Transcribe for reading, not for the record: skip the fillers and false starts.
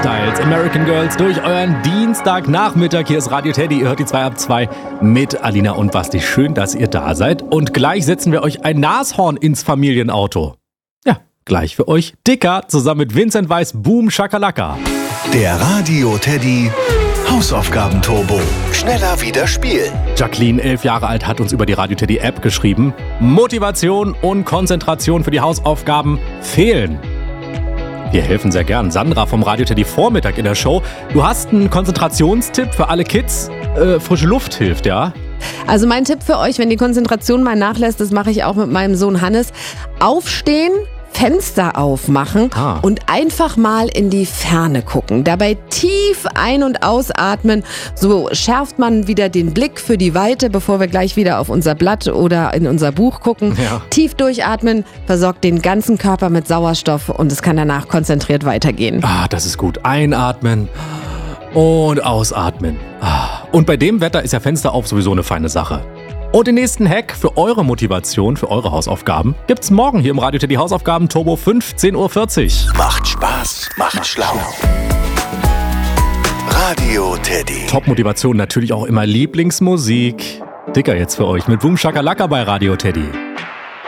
Styles, American Girls durch euren Dienstagnachmittag. Hier ist Radio Teddy, ihr hört die 2 ab 2 mit Alina und Basti. Schön, dass ihr da seid. Und gleich setzen wir euch ein Nashorn ins Familienauto. Ja, gleich für euch Dicker, zusammen mit Vincent Weiss, Boom Shakalaka. Der Radio Teddy Hausaufgaben-Turbo. Schneller wieder spielen. Jacqueline, 11 Jahre alt, hat uns über die Radio Teddy App geschrieben. Motivation und Konzentration für die Hausaufgaben fehlen. Wir helfen sehr gern. Sandra vom Radio Teddy Vormittag in der Show. Du hast einen Konzentrationstipp für alle Kids. Frische Luft hilft, ja? Also mein Tipp für euch, wenn die Konzentration mal nachlässt, das mache ich auch mit meinem Sohn Hannes. Aufstehen, Fenster aufmachen und einfach mal in die Ferne gucken. Dabei tief ein- und ausatmen. So schärft man wieder den Blick für die Weite, bevor wir gleich wieder auf unser Blatt oder in unser Buch gucken. Ja. Tief durchatmen, versorgt den ganzen Körper mit Sauerstoff und es kann danach konzentriert weitergehen. Das ist gut. Einatmen und ausatmen. Und bei dem Wetter ist ja Fenster auf sowieso eine feine Sache. Und den nächsten Hack für eure Motivation, für eure Hausaufgaben, gibt's morgen hier im Radio Teddy Hausaufgaben Turbo 15.40 Uhr. Macht Spaß, macht schlau. Radio Teddy. Top-Motivation, natürlich auch immer Lieblingsmusik. Dicker jetzt für euch mit Boom Shakalaka bei Radio Teddy.